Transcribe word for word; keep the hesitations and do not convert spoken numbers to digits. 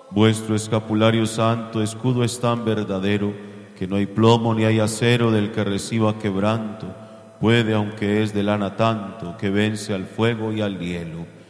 Vuestro escapulario santo, escudo es tan verdadero, que no hay plomo ni hay acero del que reciba quebranto. Puede, aunque es de lana tanto, que vence al fuego y al hielo.